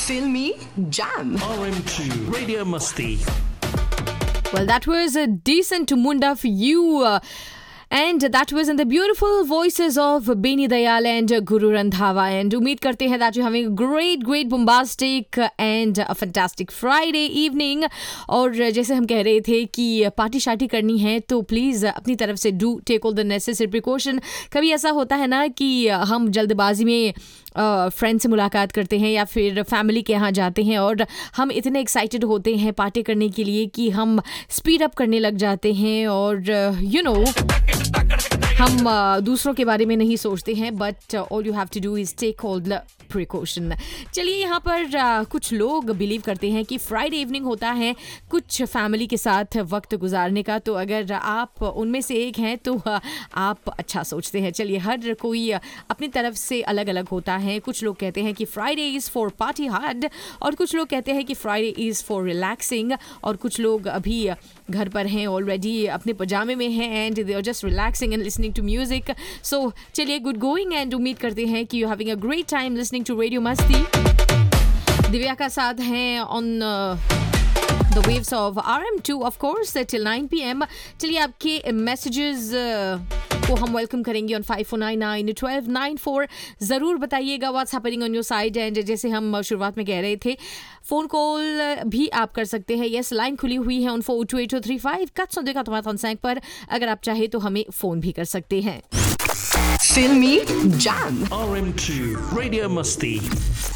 Filmy Jam. RM2 Radio Musti. Well, that was a decent Munda for you. And that was in the beautiful voices of Beni Dayal and Guru Randhawa. And उम्मीद करते हैं that you're having a great bombastic and a fantastic Friday evening. और जैसे हम कह रहे थे कि पार्टी शार्टी करनी है तो प्लीज़ अपनी तरफ से do take all the necessary precaution. कभी ऐसा होता है ना कि हम जल्दबाजी में फ्रेंड से मुलाकात करते हैं या फिर फैमिली के यहाँ जाते हैं और हम इतने एक्साइटेड होते हैं पार्टी करने के लिए कि हम स्पीड अप करने लग जाते हैं और हम दूसरों के बारे में नहीं सोचते हैं but all you have to do is take all the precaution. चलिए यहाँ पर कुछ लोग बिलीव करते हैं कि फ्राइडे इवनिंग होता है कुछ फैमिली के साथ वक्त गुजारने का. तो अगर आप उनमें से एक हैं तो आप अच्छा सोचते हैं. चलिए हर कोई अपनी तरफ से अलग अलग होता है. कुछ लोग कहते हैं कि Friday is for party hard और कुछ लोग कहते हैं कि फ्राइडे इज़ फॉर रिलैक्सिंग और कुछ लोग अभी घर पर हैं ऑलरेडी अपने पजामे में हैं and they are just relaxing and listening to music. सो चलिए गुड गोइंग एंड उम्मीद करते हैं कि you having a great time listening to radio मस्ती. दिव्या का साथ हैं on the waves of RM2 of course till 9 PM. चलिए आपके messages को हम वेलकम करेंगे on 54991294. ज़रूर बताइएगा what's happening on your side. And जैसे हम शुरुआत में कह रहे थे फ़ोन कॉल भी आप कर सकते हैं. यस लाइन खुली हुई है on 428235 कट सुन देखा तुम्हारा सैंक पर. अगर आप चाहे तो हमें फ़ोन भी कर सकते हैं. Filmy Jam. RM2 Radio Musti.